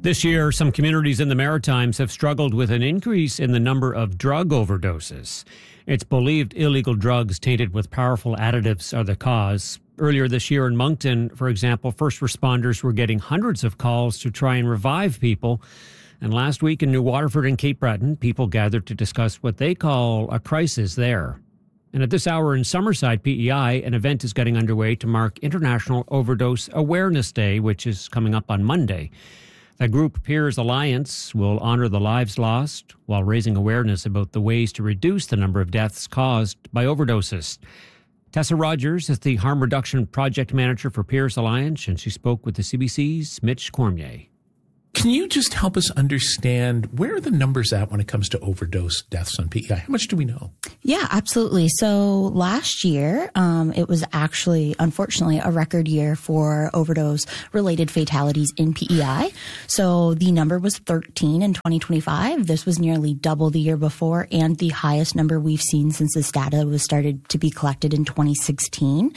This year, some communities in the Maritimes have struggled with an increase in the number of drug overdoses. It's believed illegal drugs tainted with powerful additives are the cause. Earlier this year in Moncton, for example, first responders were getting hundreds of calls to try and revive people. And last week in New Waterford and Cape Breton, people gathered to discuss what they call a crisis there. And at this hour in Summerside PEI, an event is getting underway to mark International Overdose Awareness Day, which is coming up on Monday. The group Peers Alliance will honor the lives lost while raising awareness about the ways to reduce the number of deaths caused by overdoses. Tessa Rogers is the Harm Reduction Project Manager for Peers Alliance, and she spoke with the CBC's Mitch Cormier. Can you just help us understand where are the numbers at when it comes to overdose deaths on PEI? How much do we know? Yeah, absolutely. So last year, it was actually, unfortunately, a record year for overdose-related fatalities in PEI. So the number was 13 in 2025. This was nearly double the year before and the highest number we've seen since this data was started to be collected in 2016.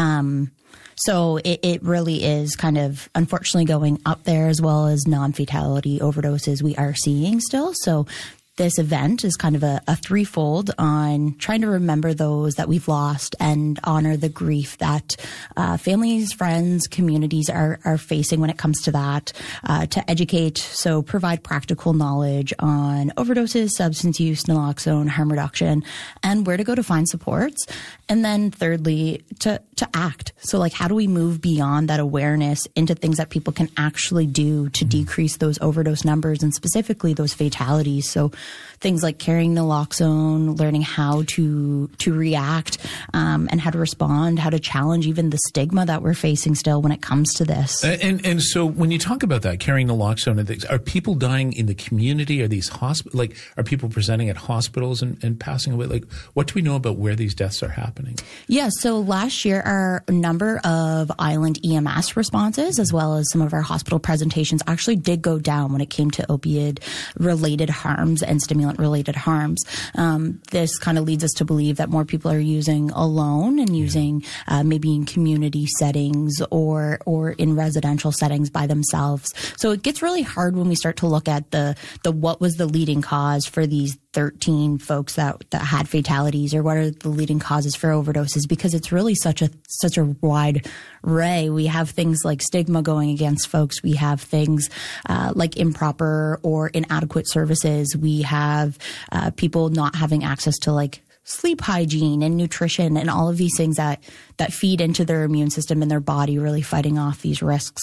So it really is kind of unfortunately going up there, as well as non-fatality overdoses we are seeing still. So this event is kind of a threefold on trying to remember those that we've lost and honor the grief that families, friends, communities are facing when it comes to that, to educate, so provide practical knowledge on overdoses, substance use, naloxone, harm reduction, and where to go to find supports. And then thirdly, to act. So like, how do we move beyond that awareness into things that people can actually do to decrease those overdose numbers and specifically those fatalities? So things like carrying naloxone, learning how to react, and how to respond, how to challenge even the stigma that we're facing still when it comes to this. And so when you talk about that, carrying naloxone and things, are people dying in the community? Are these are people presenting at hospitals and passing away? Like, what do we know about where these deaths are happening? Yeah, so last year, our number of island EMS responses, as well as some of our hospital presentations, actually did go down when it came to opioid-related harms and stimulant-related harms. This kind of leads us to believe that more people are using alone and using maybe in community settings or in residential settings by themselves. So it gets really hard when we start to look at the what was the leading cause for these 13 folks that had fatalities, or what are the leading causes for overdoses, because it's really such a wide array. We have things like stigma going against folks. We have things like improper or inadequate services. We have people not having access to like sleep hygiene and nutrition and all of these things that feed into their immune system and their body, really fighting off these risks.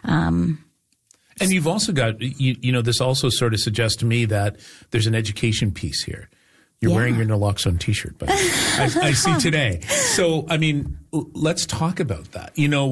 And you've also got, this also sort of suggests to me that there's an education piece here. You're wearing your naloxone T-shirt, but I see today. So, I mean, let's talk about that.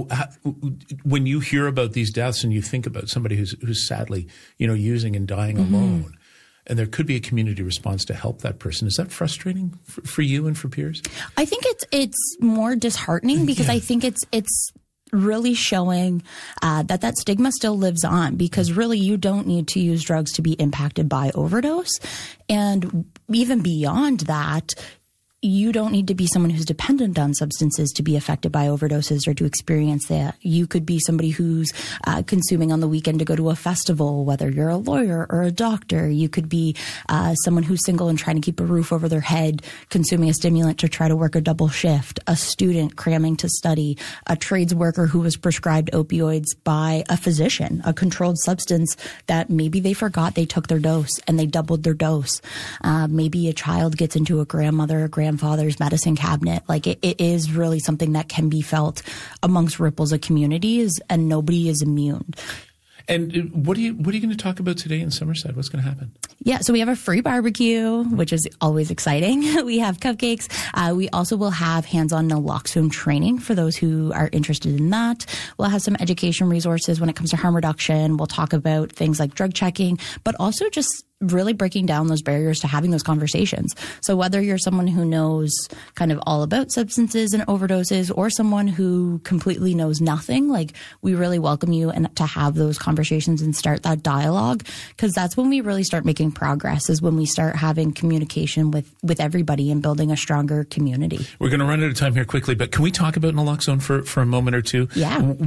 When you hear about these deaths and you think about somebody who's sadly, using and dying alone, and there could be a community response to help that person. Is that frustrating for you and for peers? I think it's more disheartening because I think it's really showing that stigma still lives on, because really you don't need to use drugs to be impacted by overdose. And even beyond that, you don't need to be someone who's dependent on substances to be affected by overdoses or to experience that. You could be somebody who's consuming on the weekend to go to a festival, whether you're a lawyer or a doctor. You could be someone who's single and trying to keep a roof over their head, consuming a stimulant to try to work a double shift, a student cramming to study, a trades worker who was prescribed opioids by a physician, a controlled substance that maybe they forgot they took their dose and they doubled their dose. Maybe a child gets into a grandmother or grandfather's medicine cabinet. Like it is really something that can be felt amongst ripples of communities, and nobody is immune. And what are you going to talk about today in Summerside? What's going to happen? Yeah, so we have a free barbecue, which is always exciting. We have cupcakes. We also will have hands-on naloxone training for those who are interested in that. We'll have some education resources when it comes to harm reduction. We'll talk about things like drug checking, but also just really breaking down those barriers to having those conversations. So whether you're someone who knows kind of all about substances and overdoses, or someone who completely knows nothing, like, we really welcome you and to have those conversations and start that dialogue, because that's when we really start making progress, is when we start having communication with everybody and building a stronger community. We're going to run out of time here quickly, but can we talk about naloxone for a moment or two? Yeah.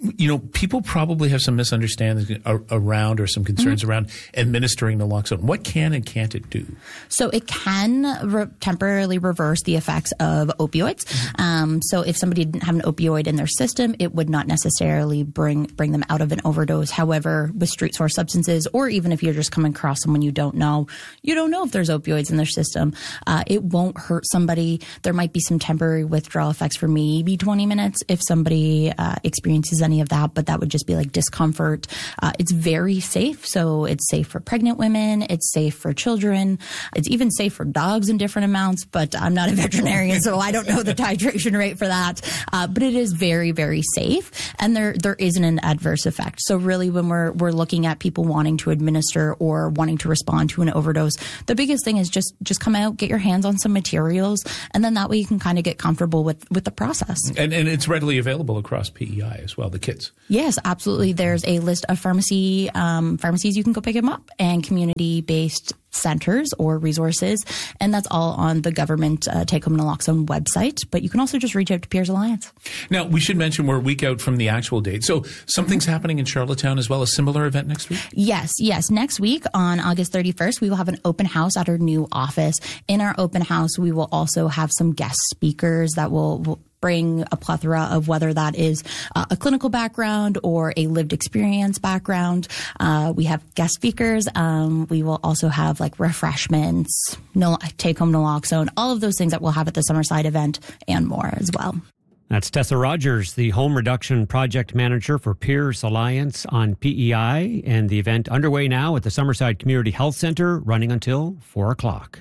people probably have some misunderstandings around or some concerns around administering naloxone. What can and can't it do? So it can temporarily reverse the effects of opioids. So if somebody didn't have an opioid in their system, it would not necessarily bring them out of an overdose. However, with street source substances, or even if you're just coming across someone you don't know if there's opioids in their system, it won't hurt somebody. There might be some temporary withdrawal effects for maybe 20 minutes if somebody experiences any of that, but that would just be like discomfort. It's very safe. So it's safe for pregnant women. It's safe for children. It's even safe for dogs in different amounts, but I'm not a veterinarian, so I don't know the titration rate for that. But it is very, very safe, and there isn't an adverse effect. So really, when we're looking at people wanting to administer or wanting to respond to an overdose, the biggest thing is just come out, get your hands on some materials, and then that way you can kind of get comfortable with the process. And it's readily available across PEI as well, the kits. Yes, absolutely. There's a list of pharmacies you can go pick them up, and community-based centers or resources, and that's all on the government take-home naloxone website. But you can also just reach out to Peers Alliance. Now, we should mention we're a week out from the actual date. So something's happening in Charlottetown as well, a similar event next week? Yes. Next week on August 31st, we will have an open house at our new office. In our open house, we will also have some guest speakers that will bring a plethora of whether that is a clinical background or a lived experience background. We have guest speakers. We will also have like refreshments, take-home naloxone, all of those things that we'll have at the Summerside event and more as well. That's Tessa Rogers, the Home Reduction Project Manager for Peers Alliance on PEI, and the event underway now at the Summerside Community Health Centre, running until 4 o'clock.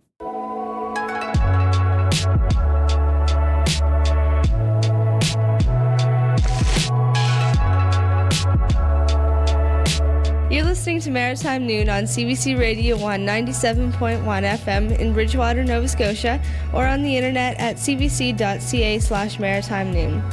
You're listening to Maritime Noon on CBC Radio 197.1 FM in Bridgewater, Nova Scotia, or on the internet at cbc.ca/maritime noon.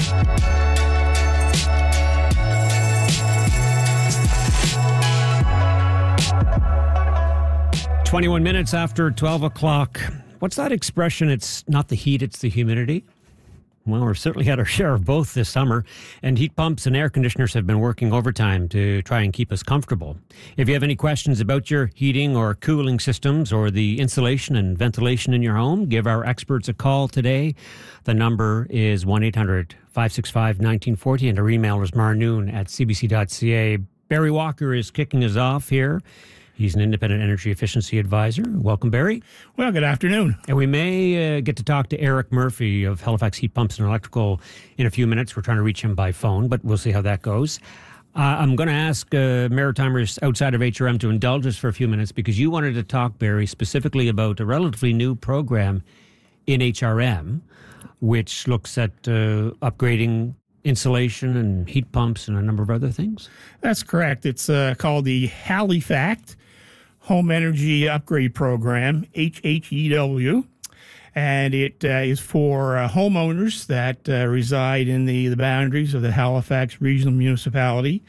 "21 minutes after 12 o'clock. What's that expression? It's not the heat, it's the humidity. Well, we've certainly had our share of both this summer, and heat pumps and air conditioners have been working overtime to try and keep us comfortable. If you have any questions about your heating or cooling systems or the insulation and ventilation in your home, give our experts a call today. The number is 1-800-565-1940, and our email is marnoon@cbc.ca. Barry Walker is kicking us off here. He's an independent energy efficiency advisor. Welcome, Barry. Well, good afternoon. And we may get to talk to Eric Murphy of Halifax Heat Pumps and Electrical in a few minutes. We're trying to reach him by phone, but we'll see how that goes. I'm going to ask Maritimers outside of HRM to indulge us for a few minutes because you wanted to talk, Barry, specifically about a relatively new program in HRM, which looks at upgrading insulation and heat pumps and a number of other things. That's correct. It's called the Halifax Home Energy Upgrade Program, HHEW, and it is for homeowners that reside in the boundaries of the Halifax Regional Municipality.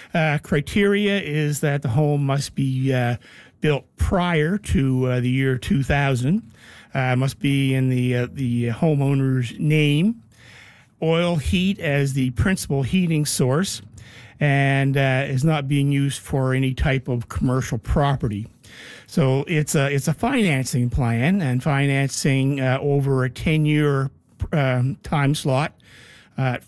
Criteria is that the home must be built prior to the year 2000, must be in the homeowner's name, oil heat as the principal heating source, and is not being used for any type of commercial property. So it's a financing plan, and financing over a 10-year time slot at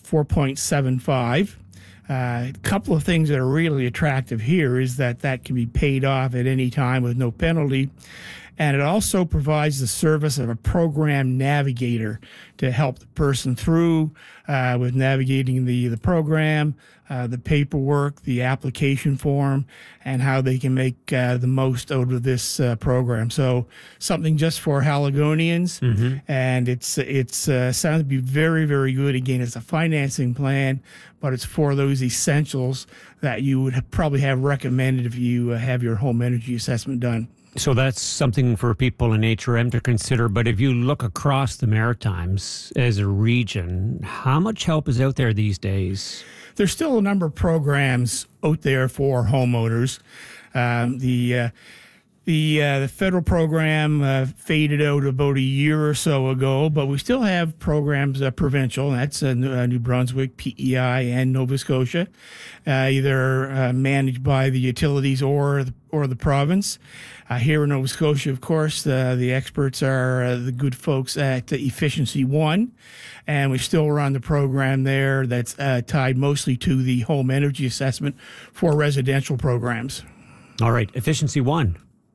4.75. A couple of things that are really attractive here is that can be paid off at any time with no penalty. And it also provides the service of a program navigator to help the person through with navigating the program, the paperwork, the application form, and how they can make the most out of this program. So something just for Haligonians, and it's sounds to be very, very good. Again, it's a financing plan, but it's for those essentials that you would probably have recommended if you have your home energy assessment done. So that's something for people in HRM to consider. But if you look across the Maritimes as a region, how much help is out there these days? There's still a number of programs out there for homeowners. The The federal program faded out about a year or so ago, but we still have programs provincial. That's New Brunswick, PEI, and Nova Scotia, either managed by the utilities or the province. Here in Nova Scotia, of course, the experts are the good folks at Efficiency One, and we still run the program there that's tied mostly to the home energy assessment for residential programs. All right, Efficiency One.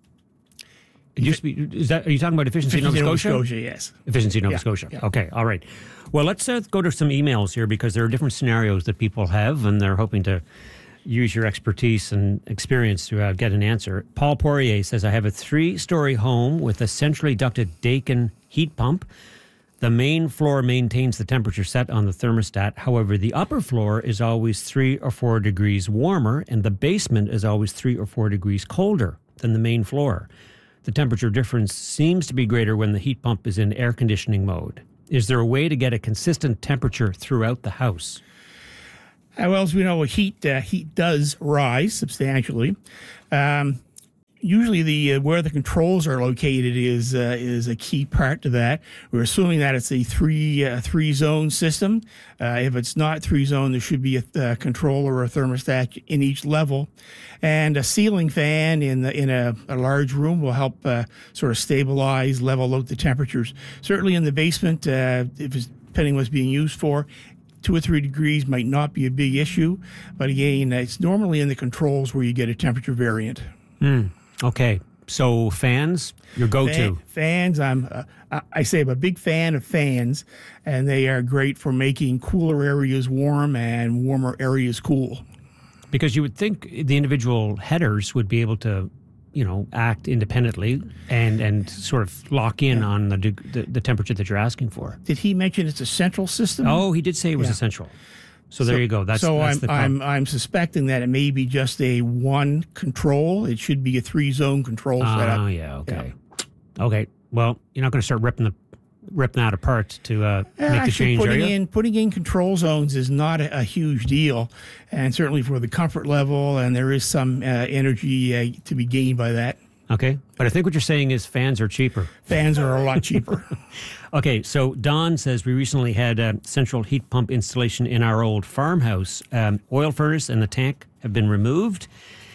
It used to be, are you talking about Efficiency Nova Scotia? Nova Scotia, yes. Efficiency Nova Scotia. Yeah. Okay, all right. Well, let's go to some emails here because there are different scenarios that people have, and they're hoping to use your expertise and experience to get an answer. Paul Poirier says, I have a 3-story home with a centrally ducted Daikin heat pump. The main floor maintains the temperature set on the thermostat. However, the upper floor is always 3 or 4 degrees warmer, and the basement is always 3 or 4 degrees colder than the main floor. The temperature difference seems to be greater when the heat pump is in air conditioning mode. Is there a way to get a consistent temperature throughout the house? Well, as we know, heat does rise substantially. Usually, where the controls are located is a key part to that. We're assuming that it's a three zone system. If it's not 3-zone, there should be a controller or a thermostat in each level, and a ceiling fan in a large room will help sort of stabilize, level out the temperatures. Certainly, in the basement, if it's depending what's being used for, 2 or 3 degrees might not be a big issue, but again, it's normally in the controls where you get a temperature variant. Okay, so fans, your go-to. Fans, I say I'm a big fan of fans, and they are great for making cooler areas warm and warmer areas cool. Because you would think the individual headers would be able to, act independently and sort of lock in on the temperature that you're asking for. Did he mention it's a central system? Oh, he did say it was a central. So there you go. That's I'm suspecting that it may be just a one control. It should be a 3-zone control setup. Oh yeah, okay. Yeah. Okay. Well, you're not going to start ripping that apart to make the change, are you? Putting in control zones is not a huge deal, and certainly for the comfort level, and there is some energy to be gained by that. Okay, but I think what you're saying is fans are cheaper. Fans are a lot cheaper. Okay, so Don says we recently had a central heat pump installation in our old farmhouse. Oil furnace and the tank have been removed.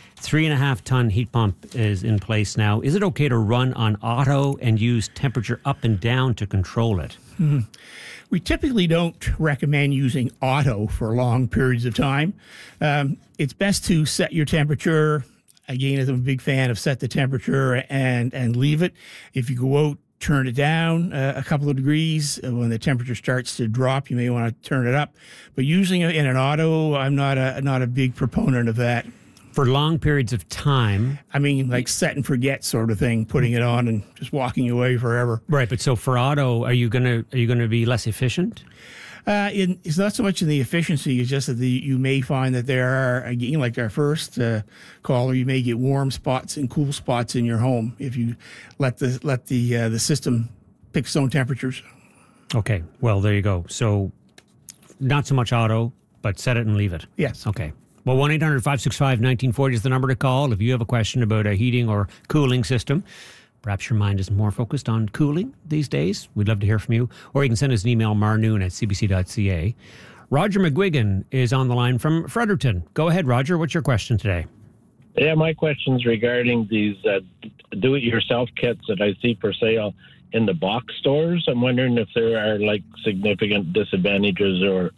3.5-ton heat pump is in place now. Is it okay to run on auto and use temperature up and down to control it? Mm-hmm. We typically don't recommend using auto for long periods of time. It's best to set your temperature. Again, as I'm a big fan of set the temperature and leave it. If you go out, turn it down a couple of degrees. When the temperature starts to drop, you may want to turn it up. But using it in an auto, I'm not a big proponent of that. For long periods of time. I mean, like set and forget sort of thing, putting it on and just walking away forever. Right, but so for auto, are you gonna be less efficient? It's not so much in the efficiency; it's just that you may find that there are, again, like our first caller, you may get warm spots and cool spots in your home if you let the system pick its own temperatures. Okay, well there you go. So not so much auto, but set it and leave it. Yes. Okay. Well, 1-800-565-1940 is the number to call if you have a question about a heating or cooling system. Perhaps your mind is more focused on cooling these days. We'd love to hear from you. Or you can send us an email, marnoon@cbc.ca. Roger McGuigan is on the line from Fredericton. Go ahead, Roger. What's your question today? Yeah, my question's regarding these do-it-yourself kits that I see for sale in the box stores. I'm wondering if there are, like, significant disadvantages or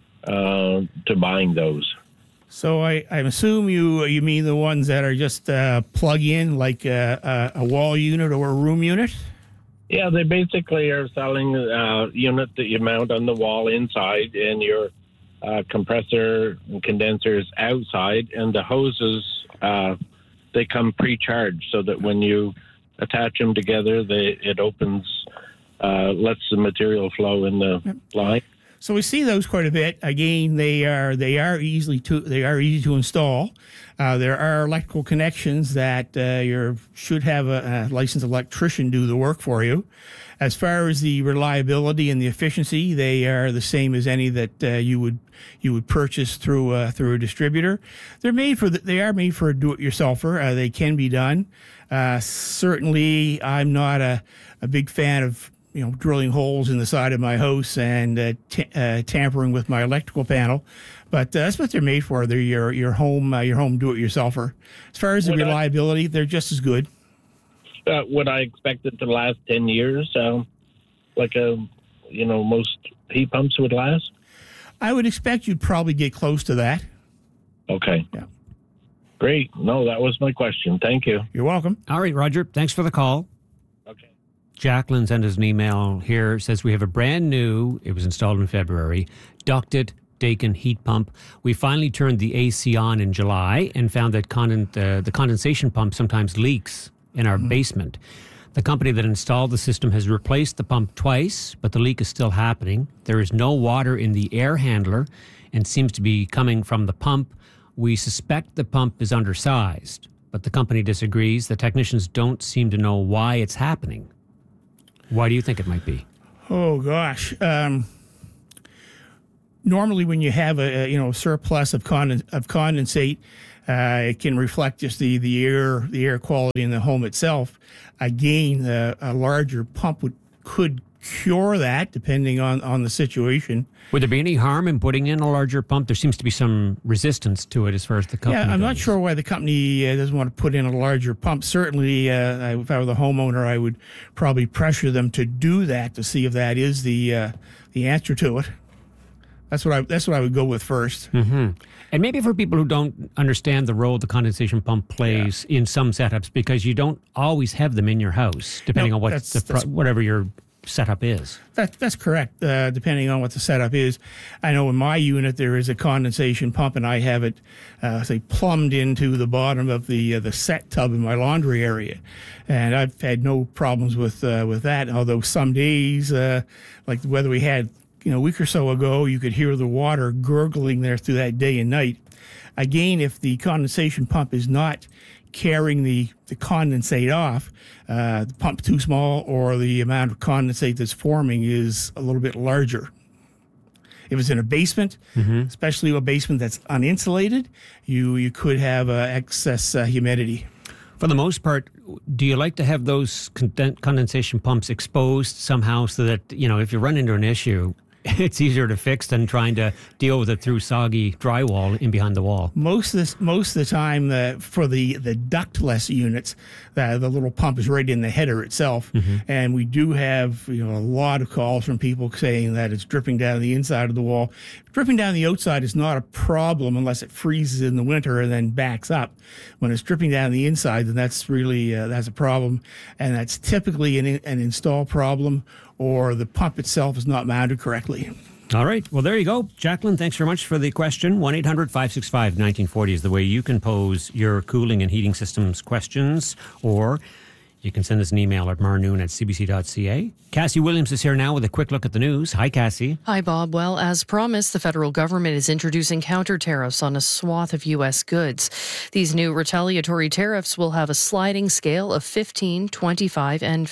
to buying those. So I assume you mean the ones that are just plug-in, like a wall unit or a room unit? Yeah, they basically are selling a unit that you mount on the wall inside, and your compressor and condensers outside, and the hoses, they come pre-charged so that when you attach them together, it opens, lets the material flow in the line. So we see those quite a bit. Again, they are easy to install. There are electrical connections that you should have a licensed electrician do the work for you. As far as the reliability and the efficiency, they are the same as any that you would purchase through a distributor. They are made for a do-it-yourselfer. They can be done. Certainly, I'm not a big fan of drilling holes in the side of my house and tampering with my electrical panel, but that's what they're made for. They're your home do-it-yourselfer. As far as the reliability, they're just as good. Would I expect it to last 10 years, like most heat pumps would last? I would expect you'd probably get close to that. Okay. Yeah. Great. No, that was my question. Thank you. You're welcome. All right, Roger. Thanks for the call. Okay. Jacqueline sent us an email here. Says we have a brand new, it was installed in February, ducted Daikin heat pump. We finally turned the AC on in July and found that the condensation pump sometimes leaks in our basement. The company that installed the system has replaced the pump twice, but the leak is still happening. There is no water in the air handler and seems to be coming from the pump. We suspect the pump is undersized, but the company disagrees. The technicians don't seem to know why it's happening. Why do you think it might be? Oh gosh. Normally, when you have a surplus of condensate, it can reflect just the air quality in the home itself. Again, a larger pump could cure that, depending on the situation. Would there be any harm in putting in a larger pump? There seems to be some resistance to it as far as the company I'm goes. not sure why the company doesn't want to put in a larger pump. Certainly, if I were the homeowner, I would probably pressure them to do that to see if that is the answer to it. That's what I would go with first. Mm-hmm. And maybe for people who don't understand the role the condensation pump plays in some setups, because you don't always have them in your house, depending on what whatever your setup is. That's correct, depending on what the setup is. I know in my unit there is a condensation pump, and I have it, plumbed into the bottom of the set tub in my laundry area. And I've had no problems with that, although some days, like the weather we had a week or so ago, you could hear the water gurgling there through that day and night. Again, if the condensation pump is not carrying the condensate off, the pump's too small, or the amount of condensate that's forming is a little bit larger. If it's in a basement, especially a basement that's uninsulated, you could have excess humidity. For the most part, do you like to have those condensation pumps exposed somehow so that, if you run into an issue, it's easier to fix than trying to deal with it through soggy drywall in behind the wall? Most of the time, for the ductless units, the little pump is right in the header itself, and we do have a lot of calls from people saying that it's dripping down the inside of the wall. Dripping down the outside is not a problem unless it freezes in the winter and then backs up. When it's dripping down the inside, then that's really that's a problem, and that's typically an install problem, or the pump itself is not mounted correctly. All right. Well, there you go. Jacqueline, thanks very much for the question. 1-800-565-1940 is the way you can pose your cooling and heating systems questions, or you can send us an email at marnoon@cbc.ca. Cassie Williams is here now with a quick look at the news. Hi, Cassie. Hi, Bob. Well, as promised, the federal government is introducing counter tariffs on a swath of U.S. goods. These new retaliatory tariffs will have a sliding scale of 15%, 25%, and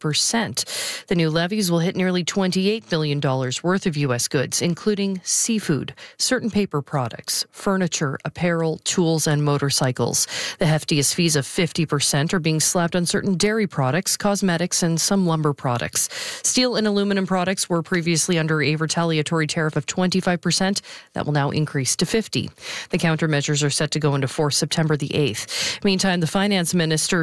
50%. The new levies will hit nearly $28 billion worth of U.S. goods, including seafood, certain paper products, furniture, apparel, tools, and motorcycles. The heftiest fees of 50% are being slapped on certain dairy products, cosmetics, and some lumber products. Steel and aluminum products were previously under a retaliatory tariff of 25%. That will now increase to 50%. The countermeasures are set to go into force September the 8th. Meantime, the finance minister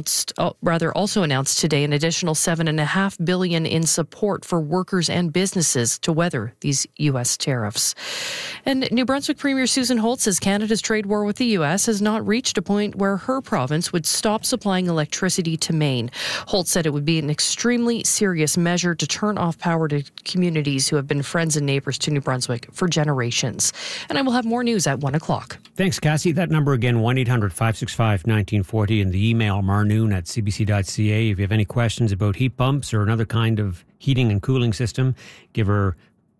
also announced today an additional $7.5 billion in support for workers and businesses to weather these U.S. tariffs. And New Brunswick Premier Susan Holt says Canada's trade war with the U.S. has not reached a point where her province would stop supplying electricity to Maine. Holt said it would be an extremely serious measure to turn off power to communities who have been friends and neighbors to New Brunswick for generations. And I will have more news at 1 o'clock. Thanks, Cassie. That number again, 1-800-565-1940, and the email marnoon@cbc.ca. If you have any questions about heat pumps or another kind of heating and cooling system, give her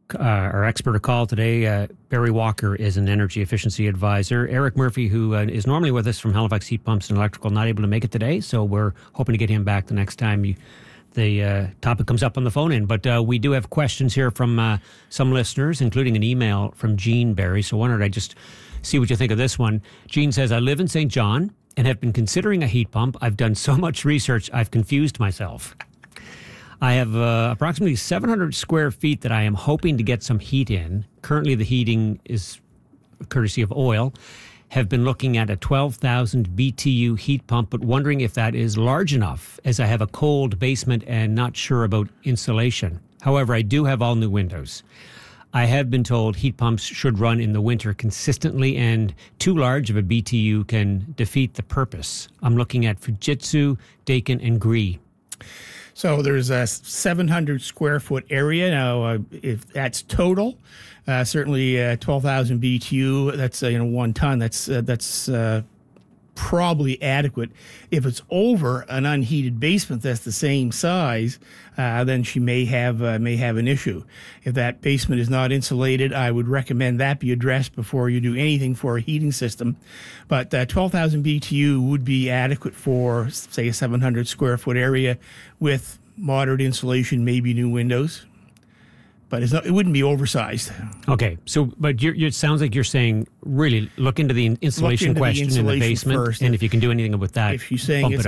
our expert a call today. Barry Walker is an energy efficiency advisor. Eric Murphy, who is normally with us from Halifax Heat Pumps and Electrical, not able to make it today, so we're hoping to get him back the next time the topic comes up on the phone in. But we do have questions here from some listeners, including an email from Jean Barry. So why don't I just see what you think of this one. Jean says, I live in St. John and have been considering a heat pump. I've done so much research, I've confused myself. I have approximately 700 square feet that I am hoping to get some heat in. Currently, the heating is courtesy of oil. Have been looking at a 12,000 BTU heat pump, but wondering if that is large enough, as I have a cold basement and not sure about insulation. However, I do have all new windows. I have been told heat pumps should run in the winter consistently, and too large of a BTU can defeat the purpose. I'm looking at Fujitsu, Daikin, and Gree. So there's a 700 square foot area. Now, if that's total, certainly 12,000 BTU, that's 1 ton. That's probably adequate. If it's over an unheated basement that's the same size, then she may have an issue. If that basement is not insulated, I would recommend that be addressed before you do anything for a heating system. But 12,000 BTU would be adequate for, say, a 700 square foot area with moderate insulation, maybe new windows. But it wouldn't be oversized. Okay, so but it sounds like you're saying really look into the insulation question in the basement, first. And if you can do anything with that, if she's saying it's